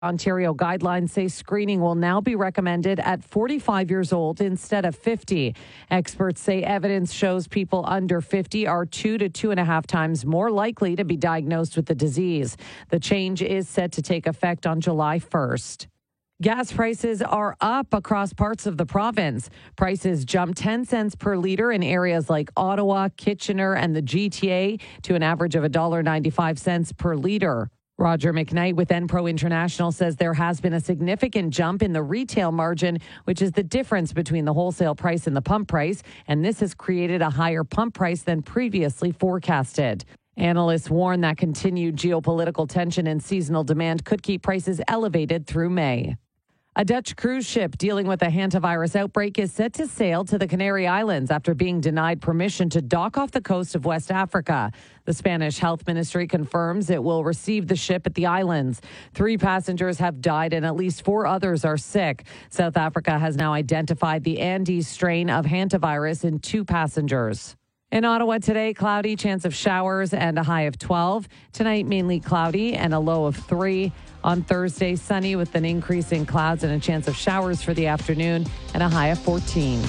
Ontario guidelines say screening will now be recommended at 45 years old instead of 50. Experts say evidence shows people under 50 are 2 to 2.5 times more likely to be diagnosed with the disease. The change is set to take effect on July 1st. Gas prices are up across parts of the province. Prices jumped 10 cents per litre in areas like Ottawa, Kitchener, and the GTA to an average of $1.95 per litre. Roger McKnight with Enpro International says there has been a significant jump in the retail margin, which is the difference between the wholesale price and the pump price, and this has created a higher pump price than previously forecasted. Analysts warn that continued geopolitical tension and seasonal demand could keep prices elevated through May. A Dutch cruise ship dealing with a hantavirus outbreak is set to sail to the Canary Islands after being denied permission to dock off the coast of West Africa. The Spanish Health Ministry confirms it will receive the ship at the islands. 3 passengers have died and at least 4 others are sick. South Africa has now identified the Andes strain of hantavirus in 2 passengers. In Ottawa today, cloudy, chance of showers and a high of 12. Tonight, mainly cloudy and a low of 3. On Thursday, sunny with an increase in clouds and a chance of showers for the afternoon and a high of 14.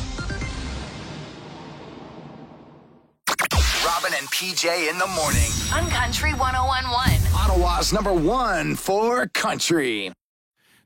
Robin and PJ in the morning. On Country 101.1. Ottawa's #1 for country.